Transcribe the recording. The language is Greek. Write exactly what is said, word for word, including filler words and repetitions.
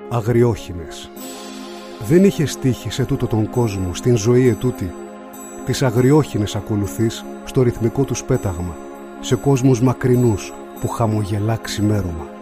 αγριόχινες. Δεν είχες τύχει σε τούτο τον κόσμο, στην ζωή ετούτη. Τις αγριόχινες ακολουθείς στο ρυθμικό τους πέταγμα, σε κόσμους μακρινούς που χαμογελά ξημέρωμα.